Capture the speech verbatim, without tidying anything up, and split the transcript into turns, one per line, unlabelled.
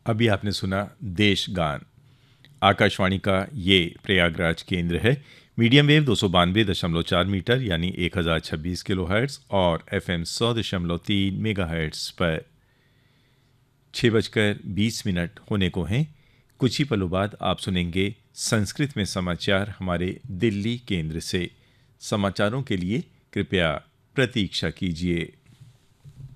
अभी आपने सुना देश गान। आकाशवाणी का ये प्रयागराज केंद्र है। मीडियम वेव दो सौ बानवे दशमलव चार मीटर यानी एक हज़ार छब्बीस किलो हर्ट्स और एफ एम सौ दशमलव तीन मेगा हर्ट्स पर छः बजकर बीस मिनट होने को हैं। कुछ ही पलों बाद आप सुनेंगे संस्कृत में समाचार हमारे दिल्ली केंद्र से। समाचारों के लिए कृपया प्रतीक्षा कीजिए।